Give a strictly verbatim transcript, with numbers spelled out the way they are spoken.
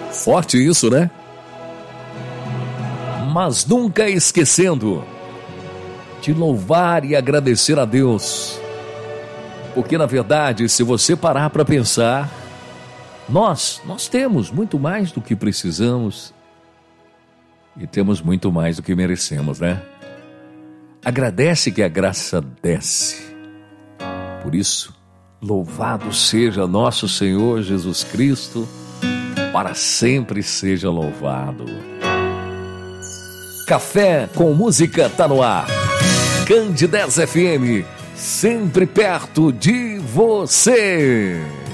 Forte isso, né? Mas nunca esquecendo de louvar e agradecer a Deus. Porque, na verdade, se você parar para pensar, nós, nós temos muito mais do que precisamos e temos muito mais do que merecemos, né? Agradece que a graça desce. Por isso, louvado seja nosso Senhor Jesus Cristo, para sempre seja louvado. Café com Música tá no ar. Candidez F M, sempre perto de você.